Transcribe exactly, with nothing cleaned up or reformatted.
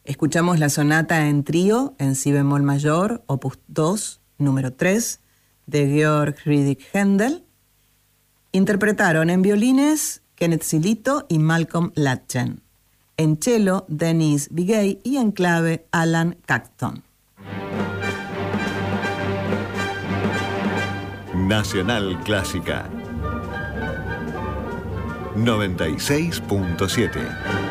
Escuchamos la sonata en trío, en si bemol mayor, opus dos, número tres, de Georg Friedrich Händel. Interpretaron en violines Kenneth Silito y Malcolm Latchen. En cello, Denis Bigay, y en clave, Alan Cacton. Nacional Clásica noventa y seis punto siete.